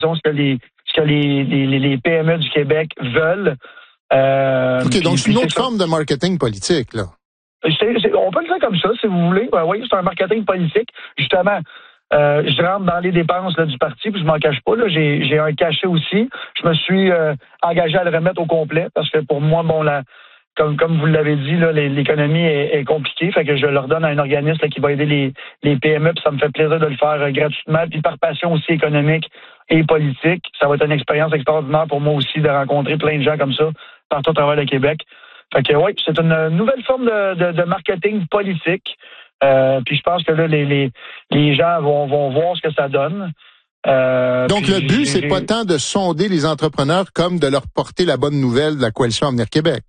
les PME du Québec veulent. OK, donc c'est une autre forme de marketing politique, là. On peut le dire comme ça, si vous voulez. Ben oui, c'est un marketing politique. Justement, je rentre dans les dépenses là, du parti, puis je m'en cache pas. Là, j'ai un cachet aussi. Je me suis engagé à le remettre au complet parce que pour moi, bon, comme vous l'avez dit, là, l'économie est compliquée. Fait que je leur donne à un organisme là, qui va aider les PME, puis ça me fait plaisir de le faire gratuitement, puis par passion aussi économique et politique. Ça va être une expérience extraordinaire pour moi aussi de rencontrer plein de gens comme ça partout à travers le Québec. Fait que oui, c'est une nouvelle forme de marketing politique. Puis je pense que là, les gens vont voir ce que ça donne. Donc le but, c'est pas tant de sonder les entrepreneurs comme de leur porter la bonne nouvelle de la Coalition Avenir Québec.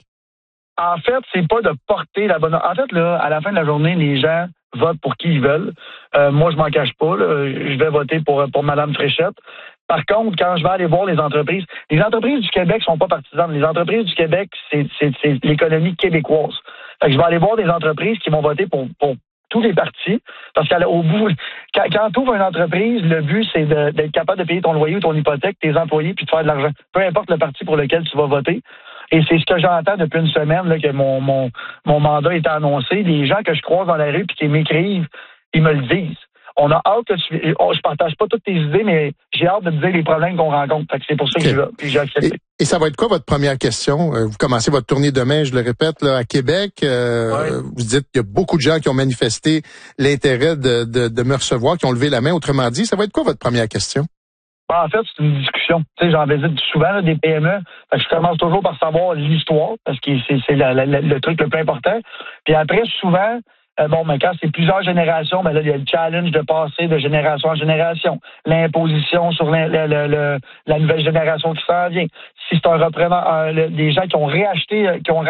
En fait, c'est pas de porter la bonne... En fait, là, à la fin de la journée, les gens votent pour qui ils veulent. Moi, je m'en cache pas. Là. Je vais voter pour Mme Fréchette. Par contre, quand je vais aller voir les entreprises du Québec sont pas partisanes. Les entreprises du Québec, c'est l'économie québécoise. Fait que je vais aller voir des entreprises qui vont voter pour tous les partis. Parce qu'au bout, quand tu ouvres une entreprise, le but, c'est d'être capable de payer ton loyer ou ton hypothèque, tes employés, puis de faire de l'argent. Peu importe le parti pour lequel tu vas voter. Et c'est ce que j'entends depuis une semaine, là, que mon mandat est annoncé. Les gens que je croise dans la rue puis qui m'écrivent, ils me le disent. On a hâte que je partage pas toutes tes idées, mais j'ai hâte de te dire les problèmes qu'on rencontre. Fait que c'est pour ça que j'ai accepté. Et ça va être quoi votre première question? Vous commencez votre tournée demain, je le répète, là, à Québec. Ouais. Vous dites qu'il y a beaucoup de gens qui ont manifesté l'intérêt de me recevoir, qui ont levé la main. Autrement dit, ça va être quoi votre première question? En fait, c'est une discussion. Tu sais, j'en visite souvent là, des PME. Fait que je commence toujours par savoir l'histoire, parce que c'est le truc le plus important. Puis après, souvent, mais quand c'est plusieurs générations, ben là, il y a le challenge de passer de génération en génération. L'imposition sur la nouvelle génération qui s'en vient. Si c'est un repreneur, des gens qui ont racheté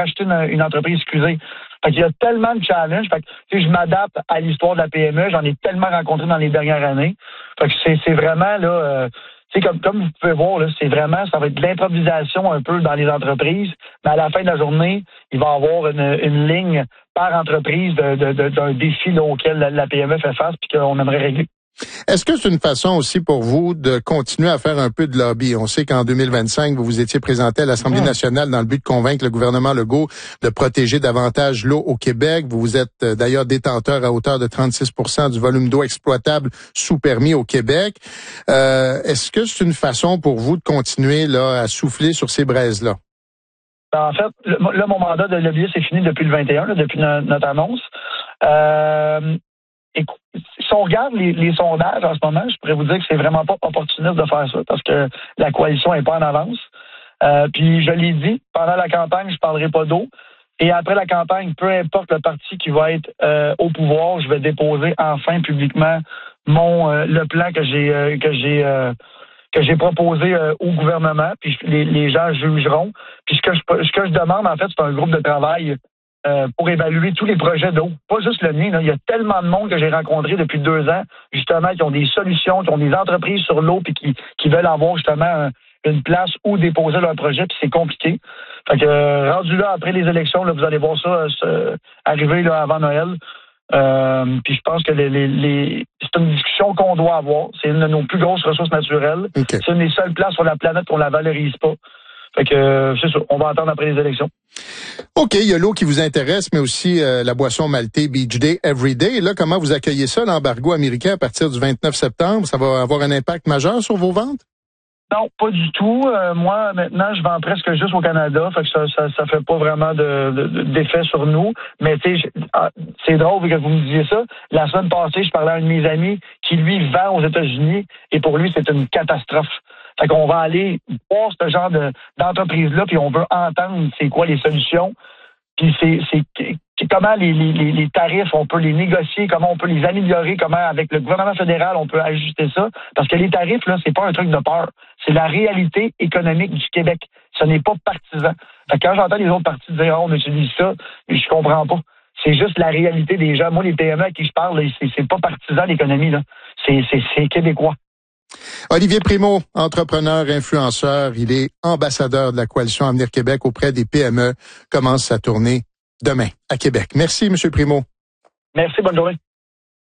une entreprise, excusez. Fait qu'il y a tellement de challenges. Fait que, tu sais, je m'adapte à l'histoire de la PME. J'en ai tellement rencontré dans les dernières années. Fait que c'est vraiment, là, tu sais, comme vous pouvez voir, là, ça va être de l'improvisation un peu dans les entreprises. Mais à la fin de la journée, il va y avoir une ligne par entreprise d'un défi là, auquel la PME fait face puis qu'on aimerait régler. Est-ce que c'est une façon aussi pour vous de continuer à faire un peu de lobby? On sait qu'en 2025, vous vous étiez présenté à l'Assemblée nationale dans le but de convaincre le gouvernement Legault de protéger davantage l'eau au Québec. Vous êtes d'ailleurs détenteur à hauteur de 36% du volume d'eau exploitable sous permis au Québec. Est-ce que c'est une façon pour vous de continuer là à souffler sur ces braises-là? En fait, là, mon mandat de lobbyiste est fini depuis le 21, là, depuis notre annonce. Écoute, si on regarde les sondages en ce moment, je pourrais vous dire que c'est vraiment pas opportuniste de faire ça parce que la coalition est pas en avance. Puis je l'ai dit, pendant la campagne, je parlerai pas d'eau. Et après la campagne, peu importe le parti qui va être au pouvoir, je vais déposer enfin publiquement le plan que j'ai proposé au gouvernement. Puis les gens jugeront. Puis ce que je demande, en fait, c'est un groupe de travail pour évaluer tous les projets d'eau. Pas juste le mien. Là. Il y a tellement de monde que j'ai rencontré depuis 2 ans, justement, qui ont des solutions, qui ont des entreprises sur l'eau, puis qui veulent avoir justement une place où déposer leur projet, puis c'est compliqué. Fait que rendu là, après les élections, là, vous allez voir ça arriver là, avant Noël. Puis je pense que c'est une discussion qu'on doit avoir. C'est une de nos plus grosses ressources naturelles. Okay. C'est une des seules places sur la planète qu'on la valorise pas. Fait que c'est ça, on va attendre après les élections. OK, il y a l'eau qui vous intéresse, mais aussi la boisson maltée Beach Day Everyday. Là, comment vous accueillez ça, l'embargo américain à partir du 29 septembre? Ça va avoir un impact majeur sur vos ventes? Non, pas du tout. Moi, maintenant, je vends presque juste au Canada, fait que ça fait pas vraiment d'effet sur nous. Mais tu sais, c'est drôle que vous me disiez ça. La semaine passée, je parlais à un de mes amis qui, lui, vend aux États-Unis et pour lui, c'est une catastrophe. Fait qu'on va aller voir ce genre d'entreprise-là, puis on veut entendre c'est quoi les solutions, puis c'est comment les tarifs, on peut les négocier, comment on peut les améliorer, comment avec le gouvernement fédéral, on peut ajuster ça. Parce que les tarifs, là, c'est pas un truc de peur. C'est la réalité économique du Québec. Ce n'est pas partisan. Fait que quand j'entends les autres partis dire on utilise ça, je comprends pas. C'est juste la réalité des gens. Moi, les PME à qui je parle, c'est pas partisan l'économie, là. C'est québécois. Olivier Primo, entrepreneur, influenceur, il est ambassadeur de la Coalition Avenir Québec auprès des PME, commence sa tournée demain à Québec. Merci, M. Primo. Merci, bonne journée.